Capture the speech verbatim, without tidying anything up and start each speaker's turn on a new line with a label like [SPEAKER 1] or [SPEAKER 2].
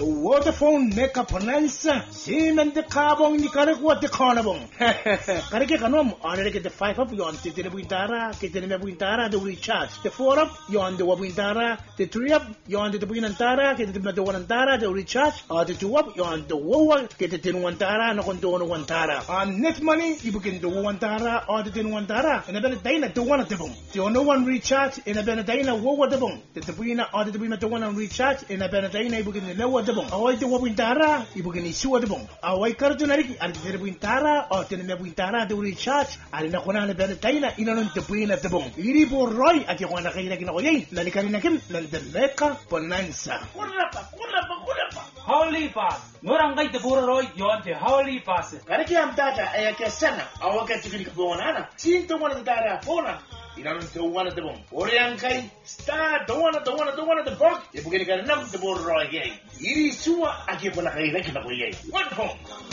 [SPEAKER 1] waterphone meka ponansa simen de kabong ni kare ko de khanabong kare ke kanom onere ke de five up yon te de buintara ke de me buintara de recharge de four up yon de buintara de three up yon de buintara ke de me de buintara de recharge or de two up yon de wo ke de ten wantara no kon do no wantara on net money ibu ken do wantara or de ten wantara and ben dina de one de bong de no one recharge and ben dina wo de bong de buina or de buina de one recharge and ben dina ibu ken no de bong awai de buintara ibu ken isu de bong awai kartu nariki ar de buintara or de me buintara de recharge ar na kona ben dina ina non de buina de bong iri bo roy ati kona kaina kina oyei la likarina kim lan de meka ponansa
[SPEAKER 2] kurapa kurapa kurapa holy pass Norang kay teburo roy yon te holy pass.
[SPEAKER 1] Kare ki am data ay ke sana awa ke tikini ko nana. Sin to wana data pona. Ina non te wana de bon. Ore an kai sta do wana do wana do wana de bok. E bugeni kare nam teburo roy gay. Iri suwa ake pona kai na kina ko yei. One home.